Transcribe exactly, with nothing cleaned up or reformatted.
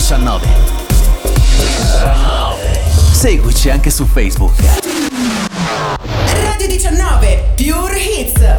diciannove. Seguici anche su Facebook. Radio diciannove, Pure Hits.